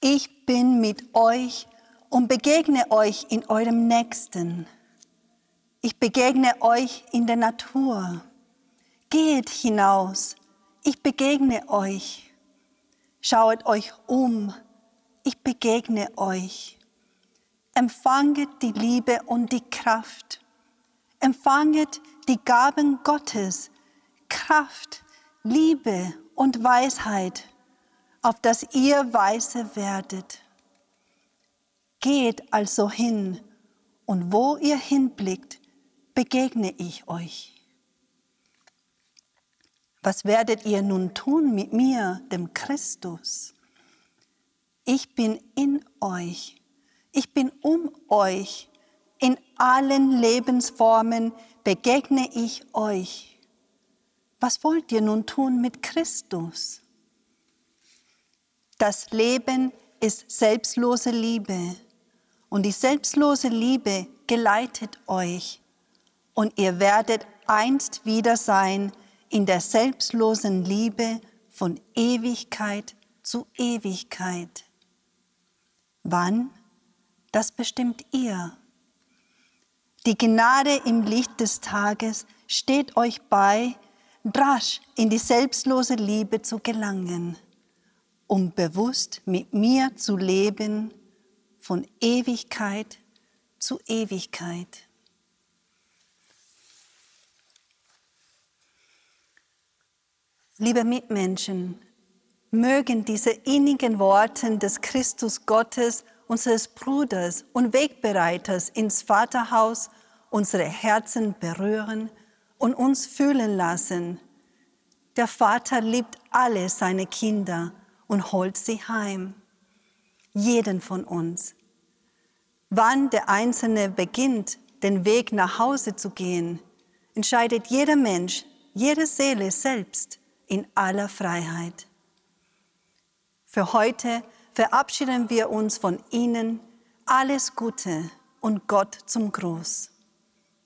Ich bin mit euch und begegne euch in eurem Nächsten. Ich begegne euch in der Natur. Geht hinaus, ich begegne euch. Schaut euch um, ich begegne euch. Empfanget die Liebe und die Kraft. Empfanget die Gaben Gottes, Kraft, Liebe und Weisheit, auf dass ihr weise werdet. Geht also hin, und wo ihr hinblickt, begegne ich euch. Was werdet ihr nun tun mit mir, dem Christus? Ich bin in euch, ich bin um euch, in allen Lebensformen begegne ich euch. Was wollt ihr nun tun mit Christus? Das Leben ist selbstlose Liebe und die selbstlose Liebe geleitet euch und ihr werdet einst wieder sein in der selbstlosen Liebe von Ewigkeit zu Ewigkeit. Wann? Das bestimmt ihr. Die Gnade im Licht des Tages steht euch bei, rasch in die selbstlose Liebe zu gelangen, um bewusst mit mir zu leben von Ewigkeit zu Ewigkeit. Liebe Mitmenschen, mögen diese innigen Worte des Christus Gottes, unseres Bruders und Wegbereiters ins Vaterhaus, unsere Herzen berühren und uns fühlen lassen. Der Vater liebt alle seine Kinder und holt sie heim. Jeden von uns. Wann der Einzelne beginnt, den Weg nach Hause zu gehen, entscheidet jeder Mensch, jede Seele selbst in aller Freiheit. Für heute verabschieden wir uns von Ihnen. Alles Gute und Gott zum Gruß.